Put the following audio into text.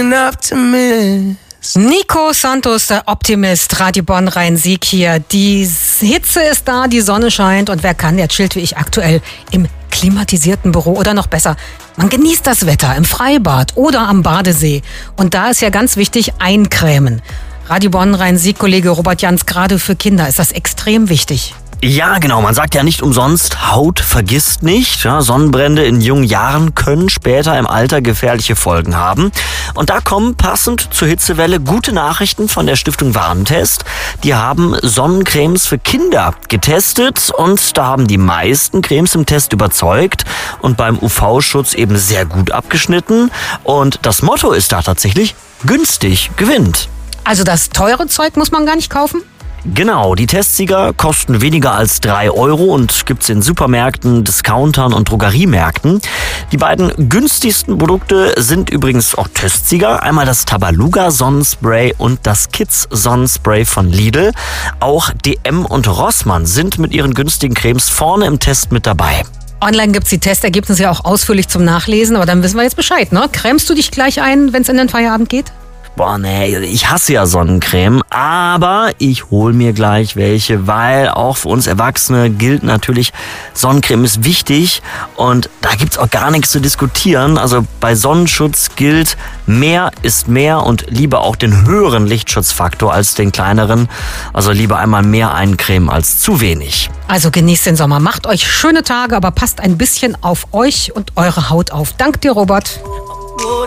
Nico Santos, der Optimist, Radio Bonn Rhein-Sieg hier. Die Hitze ist da, die Sonne scheint und wer kann, der chillt wie ich aktuell im klimatisierten Büro oder noch besser. Man genießt das Wetter im Freibad oder am Badesee. Und da ist ja ganz wichtig, eincremen. Radio Bonn Rhein-Sieg, Kollege Robert Jans, gerade für Kinder ist das extrem wichtig. Ja, genau. Man sagt ja nicht umsonst, Haut vergisst nicht. Ja, Sonnenbrände in jungen Jahren können später im Alter gefährliche Folgen haben. Und da kommen passend zur Hitzewelle gute Nachrichten von der Stiftung Warentest. Die haben Sonnencremes für Kinder getestet und da haben die meisten Cremes im Test überzeugt und beim UV-Schutz eben sehr gut abgeschnitten. Und das Motto ist da tatsächlich, günstig gewinnt. Also das teure Zeug muss man gar nicht kaufen? Genau, die Testsieger kosten weniger als 3 Euro und gibt's in Supermärkten, Discountern und Drogeriemärkten. Die beiden günstigsten Produkte sind übrigens auch Testsieger. Einmal das Tabaluga Sonnenspray und das Kids Sonnenspray von Lidl. Auch DM und Rossmann sind mit ihren günstigen Cremes vorne im Test mit dabei. Online gibt's die Testergebnisse ja auch ausführlich zum Nachlesen, aber dann wissen wir jetzt Bescheid, ne? Cremst du dich gleich ein, wenn's in den Feierabend geht? Boah, nee, ich hasse ja Sonnencreme, aber ich hol mir gleich welche, weil auch für uns Erwachsene gilt natürlich, Sonnencreme ist wichtig und da gibt's auch gar nichts zu diskutieren. Also bei Sonnenschutz gilt, mehr ist mehr und lieber auch den höheren Lichtschutzfaktor als den kleineren. Also lieber einmal mehr eincremen als zu wenig. Also genießt den Sommer, macht euch schöne Tage, aber passt ein bisschen auf euch und eure Haut auf. Dank dir, Robert.